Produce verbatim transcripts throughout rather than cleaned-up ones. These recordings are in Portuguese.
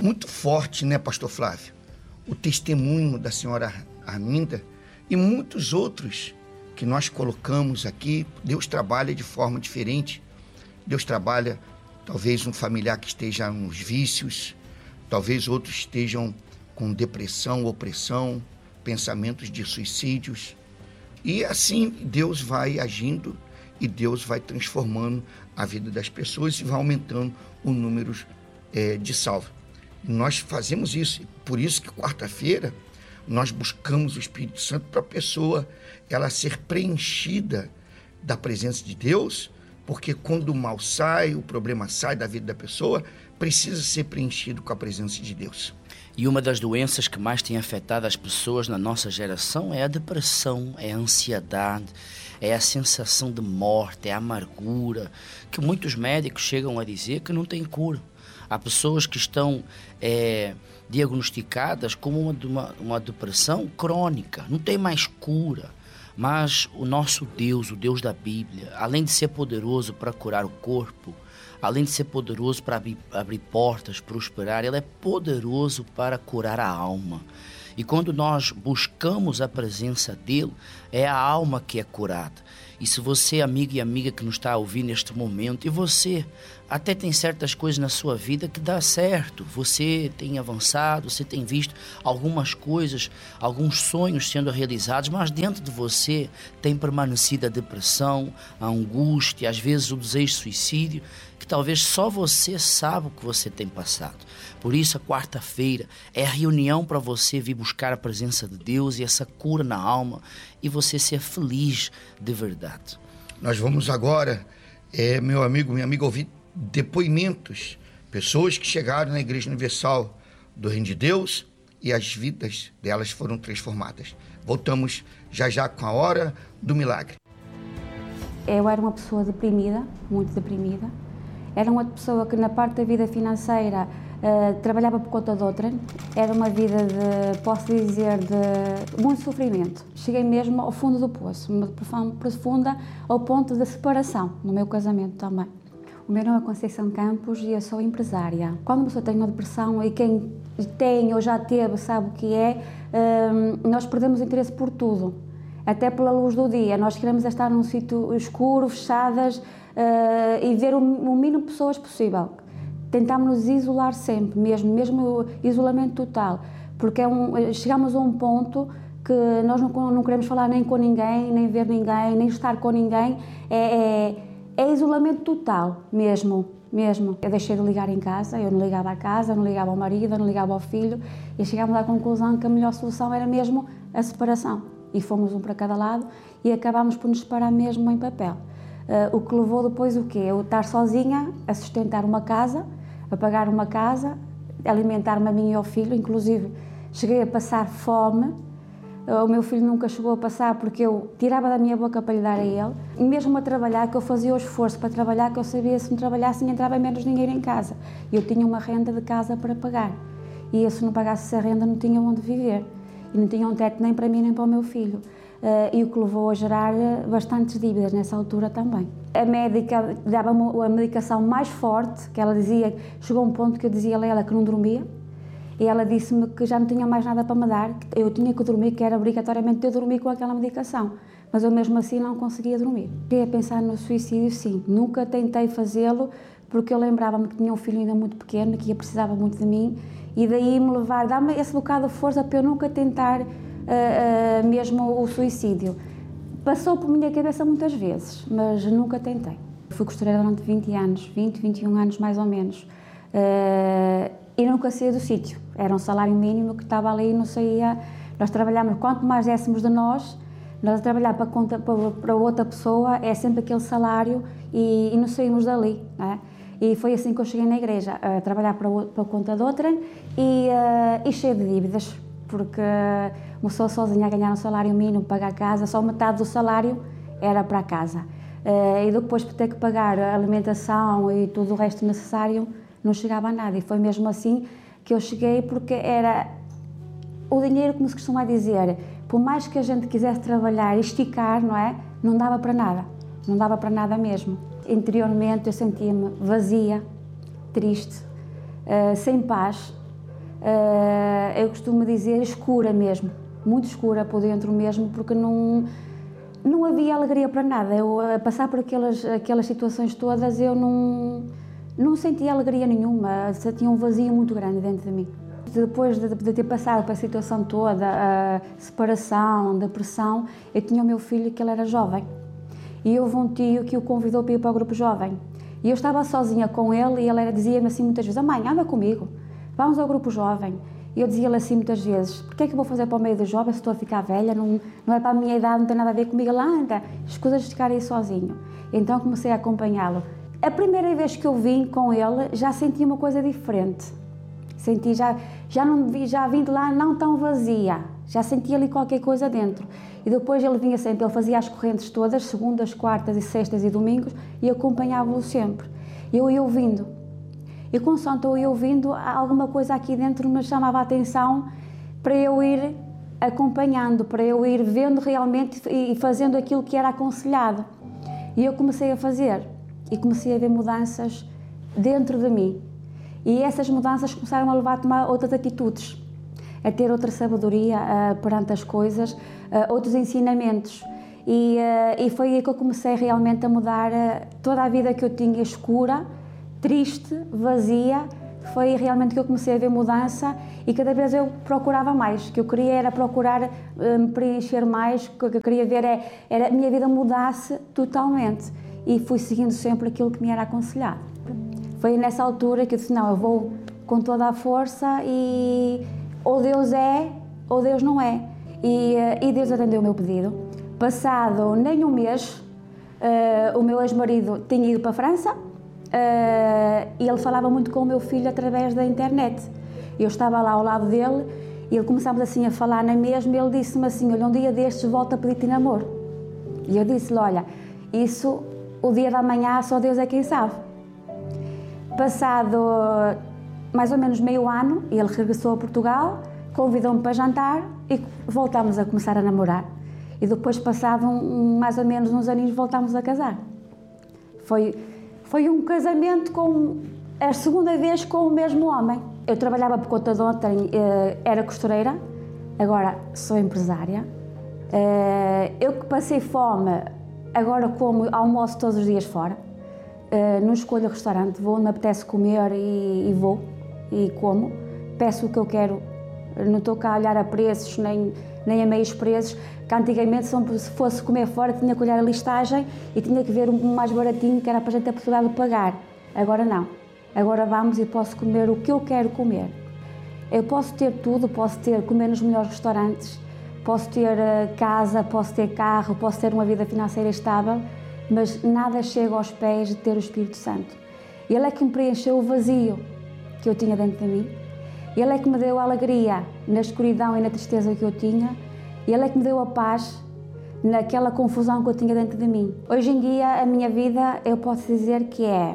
Muito forte, né, pastor Flávio? O testemunho da senhora Arminda e muitos outros que nós colocamos aqui. Deus trabalha de forma diferente. Deus trabalha, talvez um familiar que esteja nos vícios, talvez outros estejam com depressão, opressão, pensamentos de suicídios. E assim Deus vai agindo e Deus vai transformando a vida das pessoas e vai aumentando o número é, de salvos. Nós fazemos isso, por isso que quarta-feira nós buscamos o Espírito Santo para a pessoa ela ser preenchida da presença de Deus, porque quando o mal sai, o problema sai da vida da pessoa, precisa ser preenchido com a presença de Deus. E uma das doenças que mais tem afetado as pessoas na nossa geração é a depressão, é a ansiedade, é a sensação de morte, é a amargura, que muitos médicos chegam a dizer que não tem cura. Há pessoas que estão é, diagnosticadas como uma, uma, uma depressão crônica, não tem mais cura. Mas o nosso Deus, o Deus da Bíblia, além de ser poderoso para curar o corpo, além de ser poderoso para abrir, abrir portas, prosperar, Ele é poderoso para curar a alma. E quando nós buscamos a presença dEle, é a alma que é curada. E se você, amigo e amiga que nos está a ouvir neste momento, e você até tem certas coisas na sua vida que dá certo, você tem avançado, você tem visto algumas coisas, alguns sonhos sendo realizados, mas dentro de você tem permanecido a depressão, a angústia, às vezes o desejo de suicídio, que talvez só você sabe o que você tem passado. Por isso a quarta-feira é a reunião para você vir buscar a presença de Deus e essa cura na alma e você ser feliz de verdade. Nós vamos agora, é, meu amigo, minha amiga, ouvir depoimentos, pessoas que chegaram na Igreja Universal do Reino de Deus e as vidas delas foram transformadas. Voltamos já já com a Hora do Milagre. Eu era uma pessoa deprimida, muito deprimida. Era uma pessoa que na parte da vida financeira uh, trabalhava por conta de outra. Era uma vida de, posso dizer, de muito sofrimento. Cheguei mesmo ao fundo do poço, uma depressão profunda, ao ponto da separação, no meu casamento também. O meu nome é Conceição Campos e eu sou empresária. Quando uma pessoa tem uma depressão, e quem tem ou já teve sabe o que é, uh, nós perdemos o interesse por tudo. Até pela luz do dia. Nós queremos estar num sítio escuro, fechadas, uh, e ver o, o mínimo de pessoas possível. Tentamos nos isolar sempre, mesmo, mesmo isolamento total, porque é um, chegamos a um ponto que nós não, não queremos falar nem com ninguém, nem ver ninguém, nem estar com ninguém. É, é, é isolamento total, mesmo, mesmo. Eu deixei de ligar em casa, eu não ligava à casa, não ligava ao marido, não ligava ao filho, e chegámos à conclusão que a melhor solução era mesmo a separação. E fomos um para cada lado e acabámos por nos separar mesmo em papel. Uh, o que levou depois o quê? Eu estar sozinha a sustentar uma casa, a pagar uma casa, alimentar-me a mim e ao filho, inclusive cheguei a passar fome. Uh, o meu filho nunca chegou a passar porque eu tirava da minha boca para lhe dar a ele. E mesmo a trabalhar, que eu fazia o esforço para trabalhar, que eu sabia se me trabalhasse entrava menos dinheiro em casa. Eu tinha uma renda de casa para pagar. E eu, se não pagasse essa renda, não tinha onde viver. E não tinha um teto nem para mim nem para o meu filho. Uh, e o que levou a gerar bastantes dívidas nessa altura também. A médica dava-me a medicação mais forte, que ela dizia, chegou a um ponto que eu dizia a ela que não dormia, e ela disse-me que já não tinha mais nada para me dar, que eu tinha que dormir, que era obrigatoriamente eu dormir com aquela medicação, mas eu mesmo assim não conseguia dormir. Cheguei a pensar no suicídio, sim, nunca tentei fazê-lo, porque eu lembrava-me que tinha um filho ainda muito pequeno, que precisava muito de mim, e daí me levar, dar-me esse bocado de força para eu nunca tentar uh, uh, mesmo o suicídio. Passou por minha cabeça muitas vezes, mas nunca tentei. Fui costureira durante vinte anos, vinte, vinte e um anos mais ou menos, uh, e nunca saía do sítio. Era um salário mínimo que estava ali e não saía. Nós trabalhámos, quanto mais dessemos de nós, nós a trabalhar para, conta, para, para outra pessoa, é sempre aquele salário e, e não saímos dali, não é? E foi assim que eu cheguei na igreja, a trabalhar para, para a conta de outra e, uh, e cheia de dívidas, porque uma pessoa sozinha a ganhar um salário mínimo, pagar a casa, só metade do salário era para a casa. Uh, e depois por ter que pagar a alimentação e tudo o resto necessário, não chegava a nada. E foi mesmo assim que eu cheguei, porque era o dinheiro, como se costuma dizer, por mais que a gente quisesse trabalhar e esticar, não é? Não dava para nada, não dava para nada mesmo. Interiormente eu sentia-me vazia, triste, uh, sem paz, uh, eu costumo dizer escura mesmo, muito escura por dentro mesmo, porque não, não havia alegria para nada. Eu, a passar por aquelas, aquelas situações todas, eu não, não sentia alegria nenhuma, sentia um vazio muito grande dentro de mim. Depois de, de ter passado pela situação toda, a separação, depressão, eu tinha o meu filho que ele era jovem. E houve um tio que o convidou para ir para o grupo jovem. E eu estava sozinha com ele e ele dizia-me assim muitas vezes: "Oh mãe, anda comigo, vamos ao grupo jovem." E eu dizia-lhe assim muitas vezes: "Porquê é que eu vou fazer para o meio do jovem se estou a ficar velha? Não, não é para a minha idade, não tem nada a ver comigo. Lá anda, escusas de ficar aí sozinho." Então comecei a acompanhá-lo. A primeira vez que eu vim com ele, já senti uma coisa diferente. Senti, já, já, não, já vim de lá não tão vazia, já senti ali qualquer coisa dentro. E depois ele vinha sempre, ele fazia as correntes todas, segundas, quartas e sextas e domingos, e acompanhava-o sempre. Eu ia ouvindo. E consoante eu ia ouvindo, alguma coisa aqui dentro me chamava a atenção para eu ir acompanhando, para eu ir vendo realmente e fazendo aquilo que era aconselhado. E eu comecei a fazer, e comecei a ver mudanças dentro de mim. E essas mudanças começaram a levar a tomar outras atitudes, a ter outra sabedoria uh, perante as coisas, uh, outros ensinamentos. E, uh, e foi aí que eu comecei realmente a mudar uh, toda a vida que eu tinha escura, triste, vazia. Foi realmente que eu comecei a ver mudança e cada vez eu procurava mais. O que eu queria era procurar uh, me preencher mais, o que eu queria ver é, era a minha vida mudasse totalmente. E fui seguindo sempre aquilo que me era aconselhado. Foi nessa altura que eu disse: não, eu vou com toda a força e ou Deus é ou Deus não é. E, e Deus atendeu o meu pedido. Passado nem um mês, uh, o meu ex-marido tinha ido para a França uh, e ele falava muito com o meu filho através da internet. Eu estava lá ao lado dele e ele começámos assim a falar na mesma e ele disse-me assim: olha, um dia destes volto a pedir-te namoro. E eu disse-lhe: olha, isso, o dia da manhã só Deus é quem sabe. Passado mais ou menos meio ano, ele regressou a Portugal, convidou-me para jantar e voltámos a começar a namorar. E depois, passado um, mais ou menos uns aninhos, voltámos a casar. Foi, foi um casamento com a segunda vez com o mesmo homem. Eu trabalhava por conta de ontem, era costureira, agora sou empresária. Eu que passei fome, agora como almoço todos os dias fora. Uh, não escolho o restaurante, vou onde me apetece comer e, e vou e como, peço o que eu quero, não estou cá a olhar a preços nem, nem a meios preços, que antigamente se fosse comer fora tinha que olhar a listagem e tinha que ver um mais baratinho que era para a gente a possibilidade de pagar. Agora não, agora vamos e posso comer o que eu quero comer. Eu posso ter tudo, posso ter, comer nos melhores restaurantes, posso ter uh, casa, posso ter carro, posso ter uma vida financeira estável, mas nada chega aos pés de ter o Espírito Santo. Ele é que me preencheu o vazio que eu tinha dentro de mim. Ele é que me deu a alegria na escuridão e na tristeza que eu tinha. Ele é que me deu a paz naquela confusão que eu tinha dentro de mim. Hoje em dia, a minha vida, eu posso dizer que é,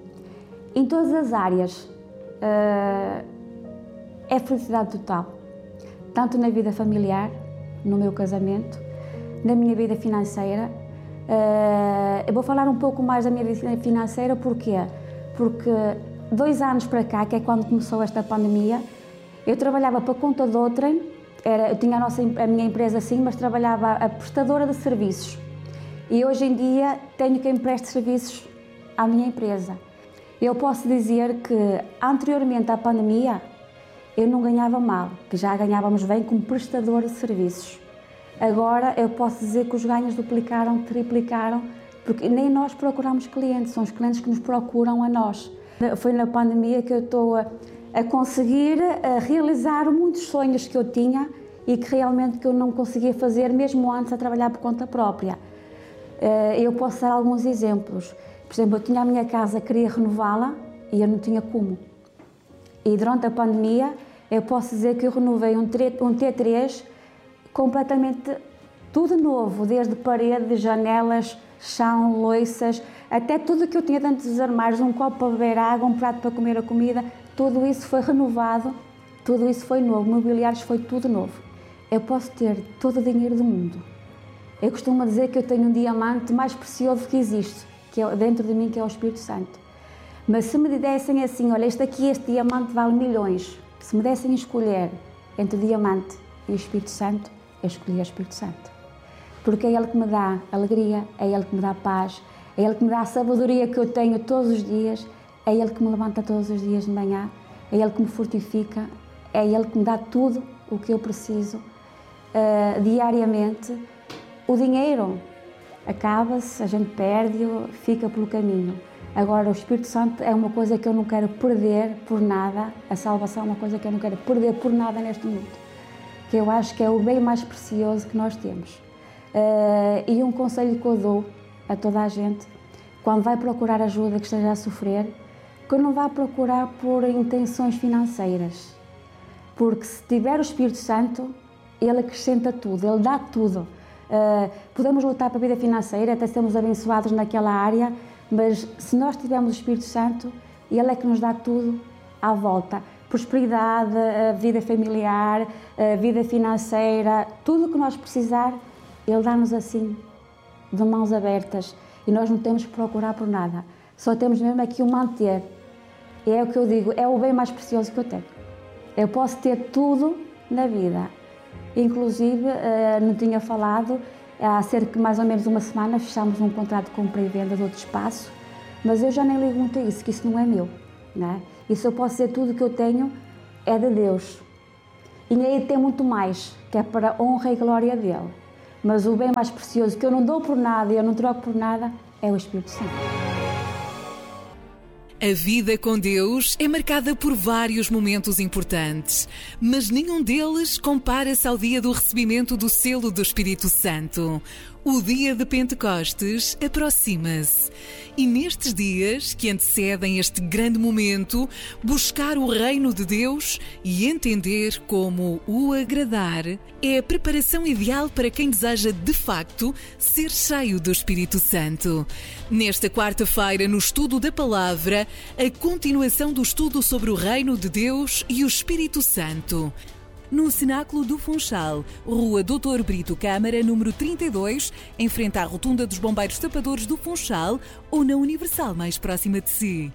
em todas as áreas, uh, é felicidade total. Tanto na vida familiar, no meu casamento, na minha vida financeira. Uh, eu vou falar um pouco mais da minha vida financeira, porquê? Porque dois anos para cá, que é quando começou esta pandemia, eu trabalhava para conta de outrem, era, eu tinha a, nossa, a minha empresa sim, mas trabalhava a prestadora de serviços. E hoje em dia tenho quem preste serviços à minha empresa. Eu posso dizer que anteriormente à pandemia eu não ganhava mal, que já ganhávamos bem como prestador de serviços. Agora eu posso dizer que os ganhos duplicaram, triplicaram, porque nem nós procuramos clientes, são os clientes que nos procuram a nós. Foi na pandemia que eu estou a, a conseguir a realizar muitos sonhos que eu tinha e que realmente que eu não conseguia fazer mesmo antes a trabalhar por conta própria. Eu posso dar alguns exemplos. Por exemplo, eu tinha a minha casa, queria renová-la e eu não tinha como. E durante a pandemia eu posso dizer que eu renovei um T três completamente tudo novo, desde parede, janelas, chão, louças, até tudo que eu tinha dentro dos armários, um copo para beber água, um prato para comer a comida, tudo isso foi renovado, tudo isso foi novo, mobiliários foi tudo novo. Eu posso ter todo o dinheiro do mundo. Eu costumo dizer que eu tenho um diamante mais precioso que existe, que é dentro de mim, que é o Espírito Santo. Mas se me dissessem assim, olha, este aqui, este diamante vale milhões, Se me dessem a escolher entre o diamante e o Espírito Santo, eu escolhi o Espírito Santo. Porque é Ele que me dá alegria, é Ele que me dá paz, é Ele que me dá a sabedoria que eu tenho todos os dias, é Ele que me levanta todos os dias de manhã, é Ele que me fortifica, é Ele que me dá tudo o que eu preciso uh, diariamente. O dinheiro acaba-se, a gente perde-o, fica pelo caminho. Agora, o Espírito Santo é uma coisa que eu não quero perder por nada, a salvação é uma coisa que eu não quero perder por nada neste mundo, que eu acho que é o bem mais precioso que nós temos. Uh, e um conselho que eu dou a toda a gente, quando vai procurar ajuda que esteja a sofrer, que não vá procurar por intenções financeiras, porque se tiver o Espírito Santo, Ele acrescenta tudo, Ele dá tudo. Uh, podemos lutar para a vida financeira, até sermos abençoados naquela área, mas se nós tivermos o Espírito Santo, Ele é que nos dá tudo à volta. Prosperidade, vida familiar, vida financeira, tudo o que nós precisar, Ele dá-nos assim, de mãos abertas. E nós não temos que procurar por nada. Só temos mesmo aqui o manter. E é o que eu digo, é o bem mais precioso que eu tenho. Eu posso ter tudo na vida. Inclusive, não tinha falado, há cerca de mais ou menos uma semana fechámos um contrato de compra e venda de outro espaço, mas eu já nem ligo muito a isso, que isso não é meu, não é? Isso eu posso dizer, tudo que eu tenho é de Deus. E aí tem muito mais, que é para a honra e glória dele. Mas o bem mais precioso, que eu não dou por nada e eu não troco por nada, é o Espírito Santo. A vida com Deus é marcada por vários momentos importantes, mas nenhum deles compara-se ao dia do recebimento do selo do Espírito Santo. O dia de Pentecostes aproxima-se e nestes dias que antecedem este grande momento, buscar o reino de Deus e entender como o agradar é a preparação ideal para quem deseja de facto ser cheio do Espírito Santo. Nesta quarta-feira, no estudo da palavra, a continuação do estudo sobre o reino de Deus e o Espírito Santo. No Cenáculo do Funchal, Rua doutor Brito Câmara, número trinta e dois, em frente à Rotunda dos Bombeiros Tapadores do Funchal, ou na Universal mais próxima de si.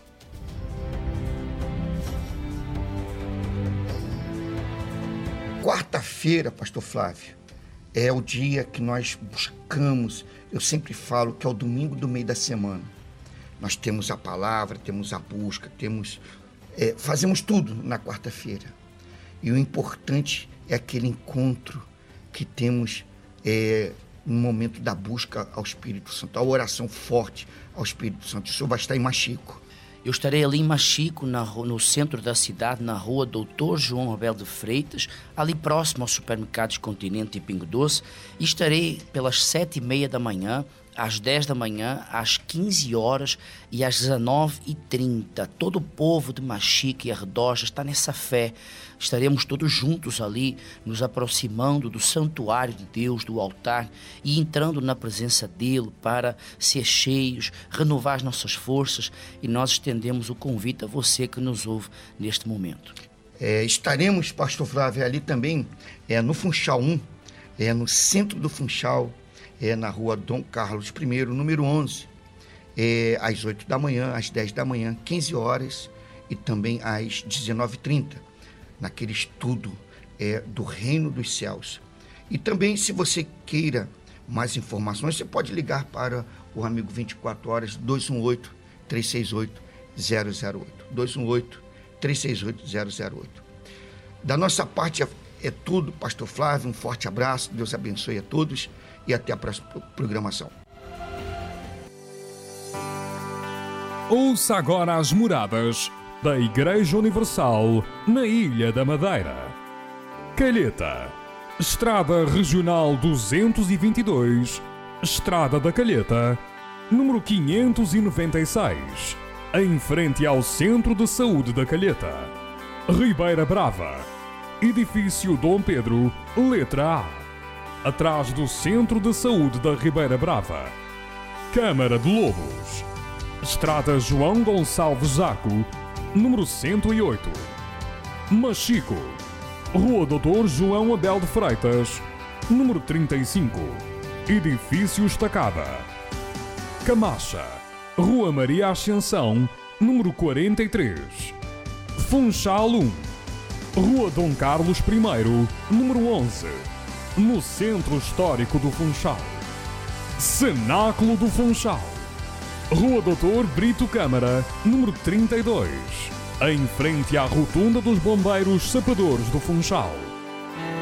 Quarta-feira, pastor Flávio, é o dia que nós buscamos, eu sempre falo que é o domingo do meio da semana. Nós temos a palavra, temos a busca, temos, é, fazemos tudo na quarta-feira. E o importante é aquele encontro que temos é, no momento da busca ao Espírito Santo, a oração forte ao Espírito Santo. O senhor vai estar em Machico. Eu estarei ali em Machico, na, no centro da cidade, na rua doutor João Abel de Freitas, ali próximo aos supermercados Continente e Pingo Doce, e estarei pelas sete e meia da manhã, às dez da manhã, às quinze horas e às dezenove e trinta. Todo o povo de Machico e arredores está nessa fé. Estaremos todos juntos ali, nos aproximando do santuário de Deus, do altar, e entrando na presença dele para ser cheios, renovar as nossas forças, e nós estendemos o convite a você que nos ouve neste momento. É, estaremos, pastor Flávio, ali também, é, no Funchal um, é, no centro do Funchal, é, na rua Dom Carlos primeiro, número onze, é, às oito da manhã, às dez da manhã, quinze horas e também às dezenove e trinta, naquele estudo é, do Reino dos Céus. E também, se você queira mais informações, você pode ligar para o amigo vinte e quatro horas, dois um oito, três seis oito, zero zero oito, dois um oito, três seis oito, zero zero oito. Da nossa parte é, é tudo, pastor Flávio, um forte abraço, Deus abençoe a todos e até a próxima programação. Ouça agora as moradas da Igreja Universal na Ilha da Madeira. Calheta, Estrada Regional duzentos e vinte e dois, Estrada da Calheta, número quinhentos e noventa e seis, em frente ao Centro de Saúde da Calheta. Ribeira Brava, Edifício Dom Pedro, letra A, atrás do Centro de Saúde da Ribeira Brava. Câmara de Lobos, Estrada João Gonçalves Zaco, número cento e oito. Machico, Rua doutor João Abel de Freitas, número trinta e cinco, Edifício Estacada. Camacha, Rua Maria Ascensão, número quarenta e três. Funchal um, Rua Dom Carlos I, número onze, no Centro Histórico do Funchal. Cenáculo do Funchal. Rua doutor Brito Câmara, número trinta e dois, em frente à Rotunda dos Bombeiros Sapadores do Funchal.